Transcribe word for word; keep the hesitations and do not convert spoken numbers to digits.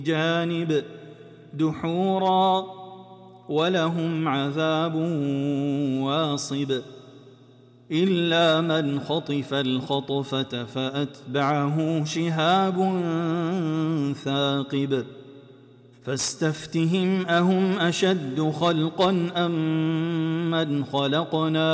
جانب دحورا ولهم عذاب واصب إلا من خطف الخطفة فأتبعه شهاب ثاقب فاستفتهم أهم أشد خلقا أم من خلقنا